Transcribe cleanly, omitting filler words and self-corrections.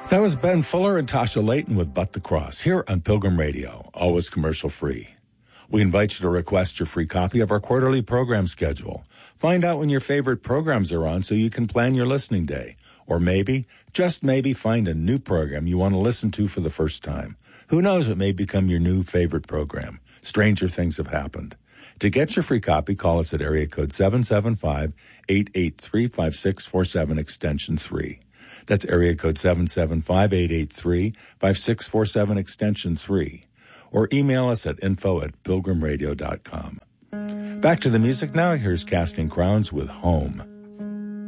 That was Ben Fuller and Tasha Layton with But the Cross here on Pilgrim Radio, always commercial free. We invite you to request your free copy of our quarterly program schedule. Find out when your favorite programs are on so you can plan your listening day. Or maybe, just maybe, find a new program you want to listen to for the first time. Who knows, it may become your new favorite program. Stranger things have happened. To get your free copy, call us at area code 775-883-5647 extension 3. That's area code 775-883-5647 extension 3. Or email us at info@pilgrimradio.com. Back to the music now. Here's Casting Crowns with Home.